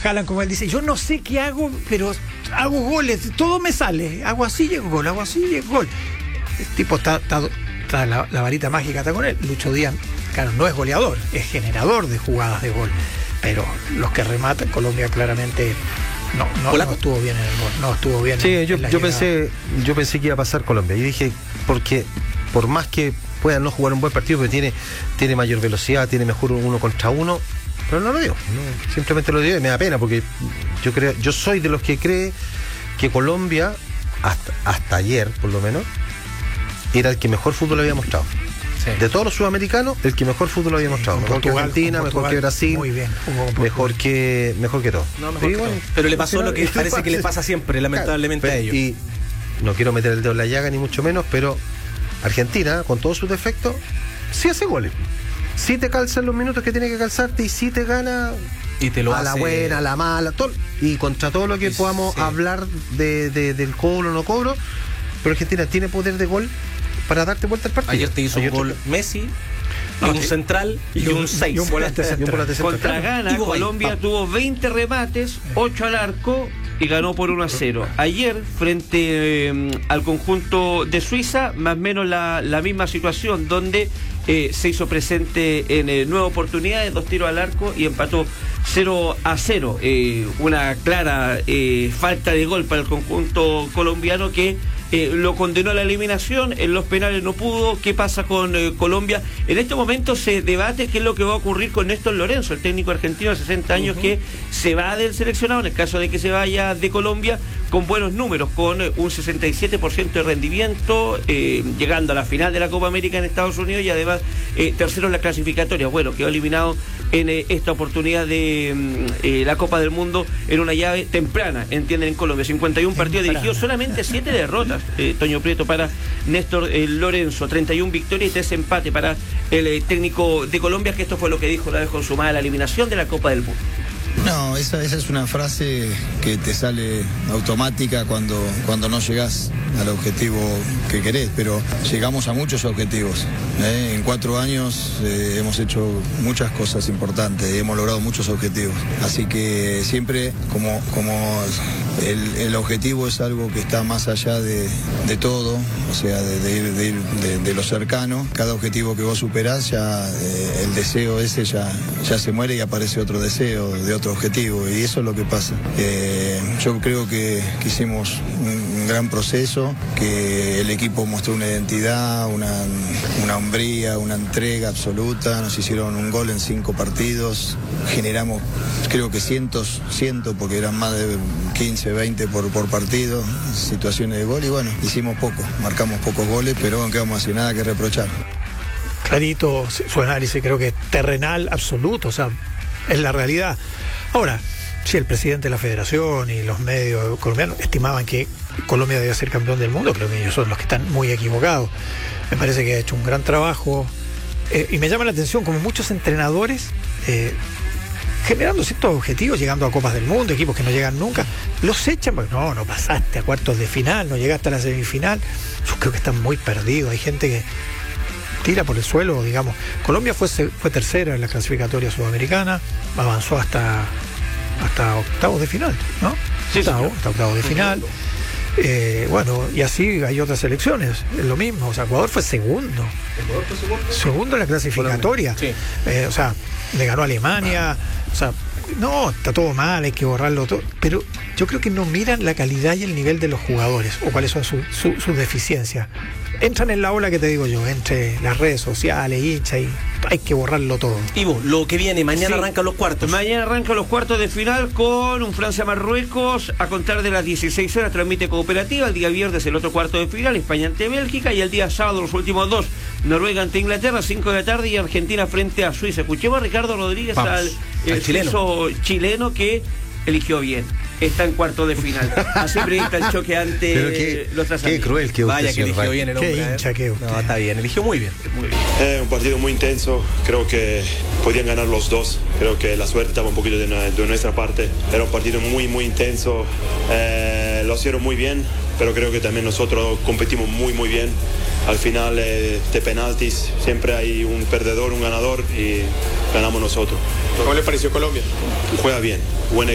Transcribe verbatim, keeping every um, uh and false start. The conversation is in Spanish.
Haaland, como él dice, yo no sé qué hago, pero hago goles, todo me sale, hago así, llego gol, hago así, llego gol. El tipo está, está, está la, la varita mágica está con él. Lucho Díaz, claro, no es goleador, es generador de jugadas de gol, pero los que rematan, Colombia claramente no, no, no estuvo bien en el gol, no estuvo bien. Sí, en, yo, en la yo llegada. pensé, yo pensé que iba a pasar Colombia. Yo dije, porque por más que pueda no jugar un buen partido, pero tiene, tiene mayor velocidad, tiene mejor uno contra uno, pero no lo dio, no, simplemente lo dio y me da pena, porque yo creo, yo soy de los que cree que Colombia, hasta, hasta ayer por lo menos, era el que mejor fútbol había mostrado. Sí. De todos los sudamericanos, el que mejor fútbol había mostrado. Mejor Portugal, que Argentina, mejor que Brasil, muy bien, mejor que mejor que todo. No, mejor pero, que bueno, todo. Pero le pasó pero lo que parece pasa, que les pasa siempre, lamentablemente, claro, a ellos. Y no quiero meter el dedo en la llaga ni mucho menos, pero Argentina, con todos sus defectos, sí hace goles. Sí te calza en los minutos que tiene que calzarte y sí te gana y te lo a hace... la buena, a la mala, todo, y contra todo lo que sí, podamos sí. hablar de, de, del cobro o no cobro, pero Argentina tiene poder de gol para darte vuelta al partido. Ayer te hizo Ayer un gol te... Messi, no, y un sí. central y, y un seis. Y un volante central. Contra Ghana, Colombia ah. tuvo veinte remates, ocho al arco y ganó por uno a cero. Ayer, frente eh, al conjunto de Suiza, más o menos la, la misma situación, donde eh, se hizo presente en eh, nueve oportunidades, dos tiros al arco y empató cero a cero. Eh, una clara eh, falta de gol para el conjunto colombiano que Eh, lo condenó a la eliminación, en los penales no pudo. ¿Qué pasa con eh, Colombia? En este momento se debate qué es lo que va a ocurrir con Néstor Lorenzo, el técnico argentino de sesenta años, uh-huh. que se va del seleccionado, en el caso de que se vaya de Colombia, con buenos números, con eh, un sesenta y siete por ciento de rendimiento, eh, llegando a la final de la Copa América en Estados Unidos y además eh, tercero en la clasificatoria. Bueno, quedó eliminado en eh, esta oportunidad de eh, la Copa del Mundo en una llave temprana, entienden, en Colombia. cincuenta y uno partidos dirigidos, solamente siete derrotas. Eh, Toño Prieto para Néstor eh, Lorenzo, treinta y una victorias y tres empates para el eh, técnico de Colombia, que esto fue lo que dijo una vez consumada la eliminación de la Copa del Mundo. No, esa, esa es una frase que te sale automática cuando, cuando no llegás al objetivo que querés, pero llegamos a muchos objetivos. ¿eh? En cuatro años eh, hemos hecho muchas cosas importantes y hemos logrado muchos objetivos. Así que siempre como, como el, el objetivo es algo que está más allá de, de todo, o sea, de, de ir, de, ir de, de lo cercano, cada objetivo que vos superás, ya eh, el deseo ese ya, ya se muere y aparece otro deseo de otro objetivo, y eso es lo que pasa. Eh, yo creo que, que hicimos un, un gran proceso, que el equipo mostró una identidad, una, una hombría, una entrega absoluta. Nos hicieron un gol en cinco partidos, generamos creo que cientos, cientos, porque eran más de quince, veinte por, por partido, situaciones de gol, y bueno, hicimos poco, marcamos pocos goles, pero no quedamos así, nada que reprochar. Clarito su análisis, creo que es terrenal absoluto, o sea, es la realidad. Ahora, si el presidente de la federación y los medios colombianos estimaban que Colombia debía ser campeón del mundo, creo que ellos son los que están muy equivocados. Me parece que ha hecho un gran trabajo eh, y me llama la atención como muchos entrenadores eh, generando ciertos objetivos, llegando a Copas del Mundo, equipos que no llegan nunca, los echan porque no, no pasaste a cuartos de final, no llegaste a la semifinal. Yo creo que están muy perdidos, hay gente que tira por el suelo, digamos. Colombia fue, fue tercera en la clasificatoria sudamericana, avanzó hasta hasta octavos de final, ¿no? Sí, octavo, hasta octavos de final. Eh, bueno, y así hay otras selecciones, es lo mismo. O sea, Ecuador fue segundo. ¿Ecuador fue segundo? Segundo en la clasificatoria. Sí. Eh, o sea, le ganó a Alemania. O sea, no, está todo mal, hay que borrarlo todo. Pero yo creo que no miran la calidad y el nivel de los jugadores o cuáles son sus su, su deficiencias. Entran en la ola que te digo yo, entre las redes sociales, hincha, y hay que borrarlo todo. Ivo, lo que viene, mañana sí. arrancan los cuartos. Mañana arrancan los cuartos de final con un Francia-Marruecos a contar de las dieciséis horas, transmite Cooperativa. El día viernes el otro cuarto de final, España ante Bélgica, y el día sábado los últimos dos, Noruega ante Inglaterra, cinco de la tarde, y Argentina frente a Suiza. Escuchemos a Ricardo Rodríguez, Vamos, al, el al chileno. chileno que eligió bien. Está en cuarto de final. Así proyecta el choque ante qué, los qué cruel que Vaya usted, que eligió Ray. bien el hombre. Qué hincha, ¿eh? que usted. No, está bien, eligió muy bien. Muy bien. Es un partido muy intenso, creo que podían ganar los dos, creo que la suerte estaba un poquito de, de nuestra parte, era un partido muy muy intenso, eh, lo hicieron muy bien, pero creo que también nosotros competimos muy muy bien. Al final eh, de penaltis siempre hay un perdedor, un ganador, y ganamos nosotros. ¿Cómo le pareció Colombia? Juega bien, buen